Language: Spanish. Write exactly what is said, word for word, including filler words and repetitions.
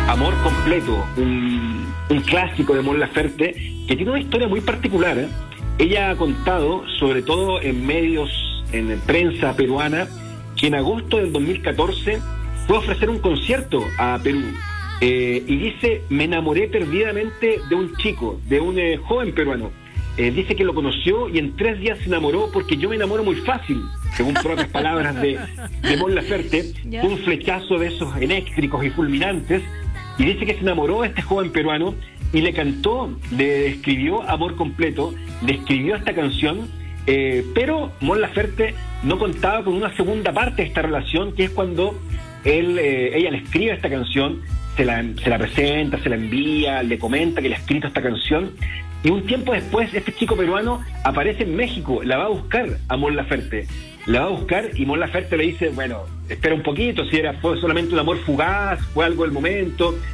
Amor Completo, un, un clásico de Mon Laferte, que tiene una historia muy particular, ¿eh? Ella ha contado, sobre todo en medios, en prensa peruana, que en agosto del dos mil catorce fue a ofrecer un concierto a Perú. Eh, y dice, me enamoré perdidamente de un chico, de un eh, joven peruano. Eh, dice que lo conoció y en tres días se enamoró porque yo me enamoro muy fácil, según propias palabras de, de Mon Laferte. ¿Ya? Fue un flechazo de esos eléctricos y fulminantes, y dice que se enamoró de este joven peruano y le cantó, le escribió Amor Completo, le escribió esta canción, eh, pero Mon Laferte no contaba con una segunda parte de esta relación, que es cuando él, eh, ella le escribe esta canción, se la, se la presenta, se la envía, le comenta que le ha escrito esta canción, y un tiempo después este chico peruano aparece en México, la va a buscar a Mon Laferte, la va a buscar y Mon Laferte le dice, bueno, espera un poquito, si era fue solamente un amor fugaz, fue algo del momento,